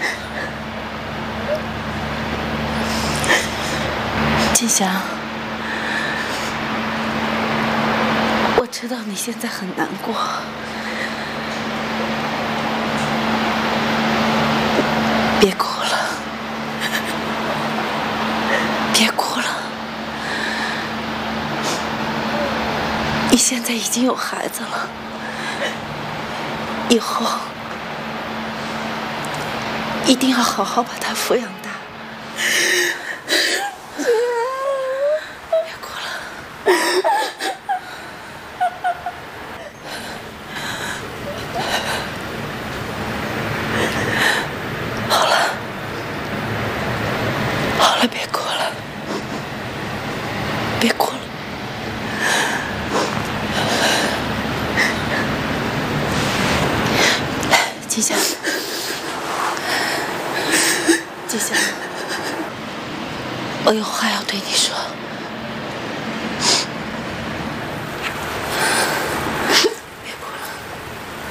金祥，我知道你现在很难过，别哭了，别哭了。你现在已经有孩子了，以后一定要好好把他抚养大。别哭了。好了，好了，别哭了，别哭了。金祥，金祥，我有话要对你说。